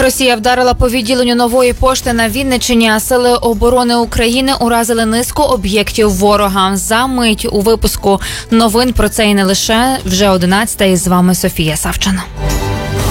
Росія вдарила по відділенню Нової пошти на Вінниччині, а Сили оборони України уразили низку об'єктів ворога. За мить у випуску новин про це і не лише. Вже 11-та, і з вами Софія Савчина.